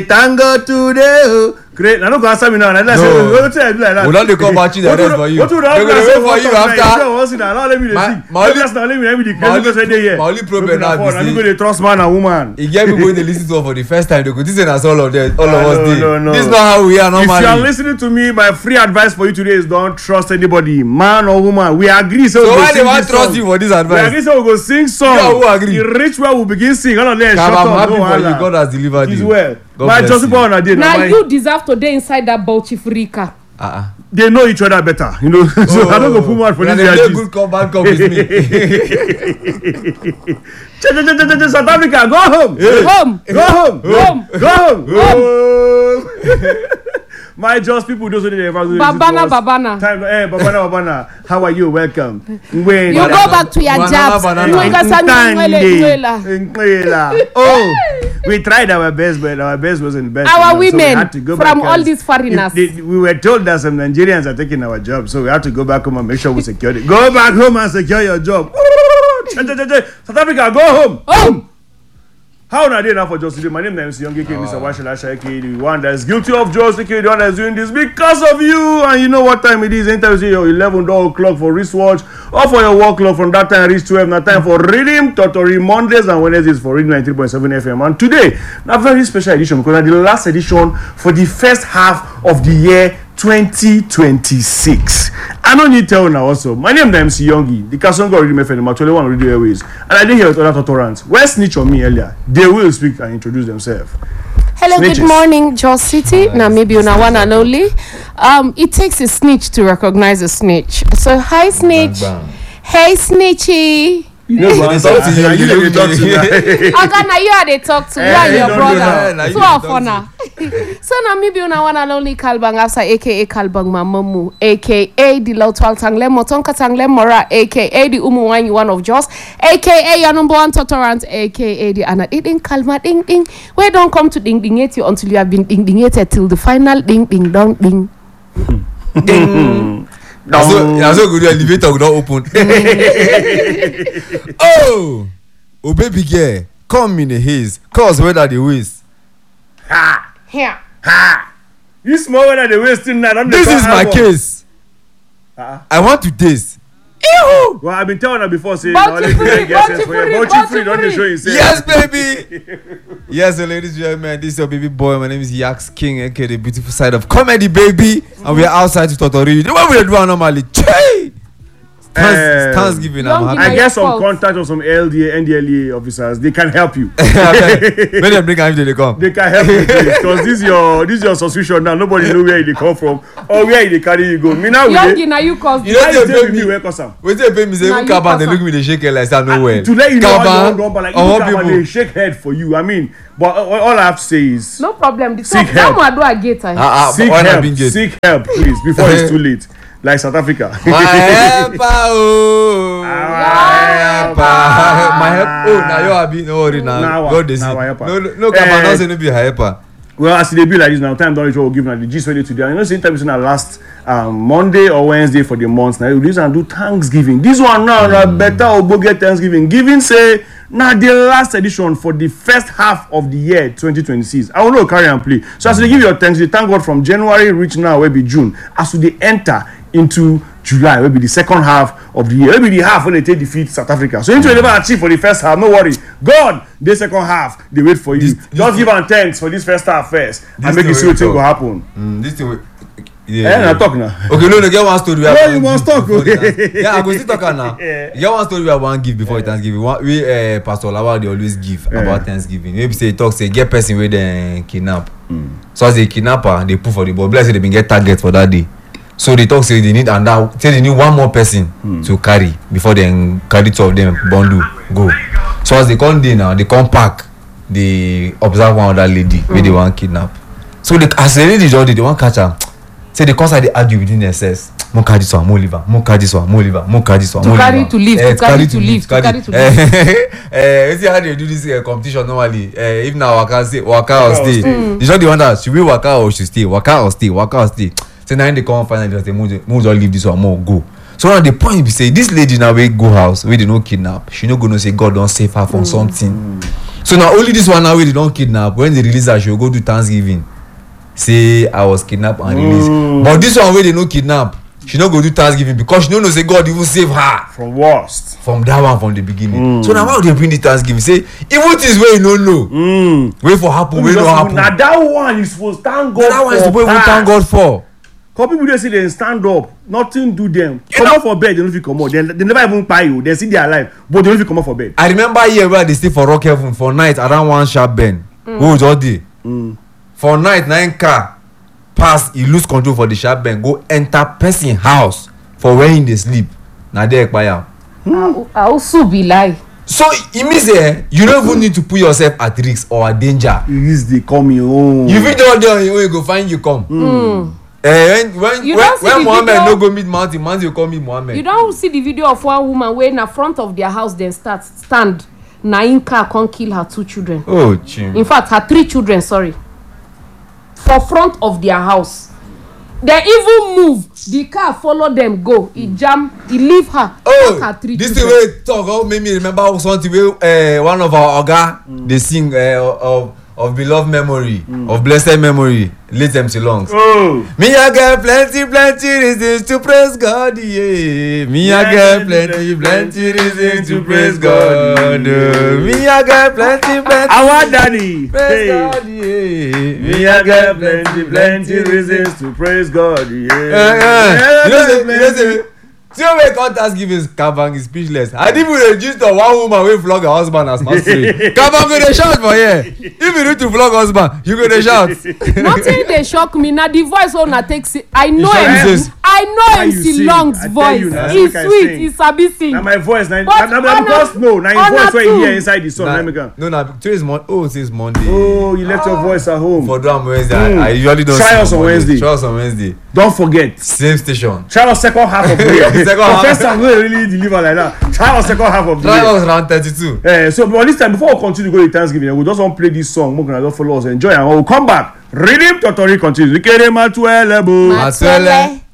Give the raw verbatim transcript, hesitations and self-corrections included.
Tango today. Great. I don't go answer me now. I say, what do I do like that? We don't come back to the rest for you. What do they I say for you after? Now let me the sing. My only, now let me let me the crazy person dey here. My only problem now is I'm going to trust man and woman. You get people they listen to us for the first time. They go, this is all of them, all of us. No, no, no. This is not how we are normally. If you are listening to me, my free advice for you today is don't trust anybody, man or woman. We agree. So, so we why they want trust song. You for this advice? We agree. So we go sing song. You who agree? The rich one will begin sing. All of them. Shut up. I'm happy no for you. Allah. God has delivered it is you. well. God My bless just you. on a day. Now my, you deserve to day inside that Bauchi Frika. Uh-uh. They know each other better, you know. So Oh, I don't go put one for when this. they good come back come with me. South Africa, go home. Hey. Home. Go home. Home. Go home. Home. My just people those who they ever Babana Babana. Time, eh, Babana Babana. How are you? Welcome. When You go back to your Banana, jobs. banana. You ain't got something Nkela. Oh, we tried our best, but our best wasn't the best. Our you know, so we women had to go from back all and- these foreigners. If they- we were told that some Nigerians are taking our job, so we had to go back home and make sure we secure it. Go back home and secure your job. South Africa, go home. Home. How are they now for Justice? My name is Young K, Mister Washala Shaki, the one that is guilty of justice, the one that is doing this because of you. And you know what time it is. Anytime you see your eleven o'clock for wristwatch or for your work clock from that time reach twelve. Now time for reading, Totori Mondays and Wednesdays for reading ninety-three point seven F M. And today, a very special edition because it's the last edition for the first half of the year twenty twenty-six. I don't need to tell now also. My name is M C Youngie, the Kasongo already made them actually one of the airways. And I did hear with other Totorans. Where snitch on me earlier, they will speak and introduce themselves. Hello, Snitches. good morning, Jos City. Now maybe una one and only. Um, it takes a snitch to recognize a snitch. So hi, snitch. Bang, bang. Hey, snitchy. You know, They talk to you, you know, you you talk to me. Oga, now you are they talk to. You Eh, and you your don't do that. brother. Nah, you Two dey of talk honor. So now maybe una one and only Kalbang Afsa, aka Kalbang Mamamu, aka the Lautwal Tangle Motonka Tangle Mora, aka the Umuwanyi one of Jos, aka your number one Totorant, aka the Anna Ding Kalma Ding Ding. Where don't come to ding dingate you until you have been ding dingated till the final ding ding dong ding. Ding. That's so, that's so good. The elevator will not open. Oh, oh, baby girl, come in a haze. Cause whether the waste. Ha! Here. Ha! You small one they wasting now. This is my case. Uh-uh. I want to taste. Ew! Well, I've been telling her before, saying, Bauchi only free, free, Bauchi for you. free, Bauchi Bauchi free, don't they free. show yourself? Yes, baby. Yes, so ladies and gentlemen, this is your baby boy. My name is Yax King, aka the beautiful side of comedy, baby. And we are outside to Totori. The way we do it normally. Chey! Thanks, Eh, Thanksgiving, Young I'm Guinea- I happy. guess some fault. contact of some L D A, N D L E A officers, they can help you. When they bring him, they come. They can help you because this is your this is your subscription now. Nobody know where they come from or where they carry you go. Me now we Young dey- now you cause You know Why they you pay tell me me. where cause am? Wait till they pay me say Nah, even you Kaban they pass look me they shake head like say I know well. To let you know how Kaban, you don't but like I you want come and people. they shake head for you. I mean, but all all I have to say is no problem. The Seek top help. that one do I get her. Ah, ah, seek why not help, being gay? seek help, please, before it's too late. Like South Africa. My helper, oh. Our helper. My help. Oh, now you are being no worry now. Now, God they see. now our helper. No, no, no. Eh, Kaban don't say no be a helper. Well, as they be like this now, time don't reach what we'll give now the Gist ready today. You know, same time it's not last um, Monday or Wednesday for the month. Now, this and do Thanksgiving. This one now, mm. better or go get Thanksgiving. Giving say now the last edition for the first half of the year twenty twenty-six. I will not carry and play. So as they give your thanks, they thank God from January reach now, will be June. As they enter into July, will be the second half of the year. Will be the half when they take defeat South Africa. So into mm. never achieve for the first half. No worry. God, the second half, they wait for you. This- this Just give and thanks for this first half first, and This make you thing see wey what thing talk. will happen. Mm, this thing. we- Eh, Yeah. yeah, talk now. Okay, no, no, get one story. No, you must talk, okay. Yeah, I go still talk am now. Yeah. Get one story we I want give before Thanksgiving. One, we uh, Pastor Lawal they always give Yeah. about Thanksgiving. Maybe say talk say get person wey dem kidnap. Mm. So as they kidnapper, they put for the ball. Bless say they been get target for that day. So they talk say they need and that say they need one more person mm. to carry before they carry two of them bundle go. So as they come there now, they come pack. They observe one other lady mm. wey they want kidnap. So they, as the lady just dey, they want catch her. Say the cause I dey argue within themselves. Mo carry this one, mo leave am. Mo carry this one, mo leave am. Mo carry this one, To mo leave carry am. to leave, Eh, to carry to leave, to carry to leave. Eh, see how they do this uh, competition normally. Uh, if na waka stay, waka or stay. Mm. You just the one that should we waka or should stay, waka or stay, waka or stay. So now they come finally just say, mo just mo just leave this one, mo go. So now the point be say this lady now wey go house, wey dey no kidnap, she no go know say God don save her from mm. something. Mm. So now only this one now wey they don kidnap, when they release her she go go do Thanksgiving say I was kidnapped and released. Mm. But this one wey they no kidnap, she no go do Thanksgiving because she no know say God even save her from worst, from that one from the beginning. Mm. So now why they bring the Thanksgiving? Say even things wey you no know, mm. wait for happen, wey no happen. Na that one you suppose thank God. Na that one you suppose even thank God for. Cause people dey say dem stand up, nothing do them. Comot for bed, they no fit comot. They they never even kpai you. They see they alive, but they no fit comot for bed. I remember here where they stay for Rock Heaven for night around one sharp bend. Mm. Who was all day? Mm. For night nine car pass, he lose control for the sharp bend, go enter person house for where he dey sleep. Na there expire. Hmm. I also be lie. So e mean say you no even need to put yourself at risk or at danger. Risk dey come your own. You fit don dey on your own, you go find you come. Mm. Uh, when when you when, when Mohammed video, no go meet Mountain, Mountain go come meet Mohammed. You don see the video of one woman wey na front of their house dem start stand na im car come kill her two children. Oh, chim. In fact her three children sorry for front of their house. They even move the car follow them go e jam e leave her. Oh, her three this children. thing wey talk oh make me remember something wey uh, one of our oga mm. dey sing uh, of of beloved memory mm. of blessed memory late M C Longs. Oh. Me I get plenty plenty reasons to praise God, yeah. Me I get plenty plenty reasons to praise God. Oh. Me I get plenty plenty. Our daddy. Praise hey. God, yeah. Me I get plenty plenty reasons to praise God, yeah. Uh, uh. You know say, you know say, see wey come Thanksgiving Kabang is speechless. I didn't even register one woman wey flog her husband as masquerade. Kabang go dey shout for here. If you need to flog husband, you go dey shout. Nothing dey shock me na the voice wey una take see. I know M C I know M C Longs voice. E sweet, e sabi sing. Na my voice na na because no, na your voice wey you hear inside the song. Let me go. No, na today is Monday. Oh, today is Monday. Oh, you left your voice at home. For do am Wednesday. I usually don't. Try us on Wednesday. Try us on Wednesday. Don't forget. Same station. Try us second half of the year. Second half. First time we really deliver like that. Try us second half of the year. Try us round thirty-two. Eh, so but this time before we continue to go to Thanksgiving, we just want to play this song. We're gonna just follow us, enjoy, and we'll come back. Rhythm Totori continues. Ikere Matuele. Matuele.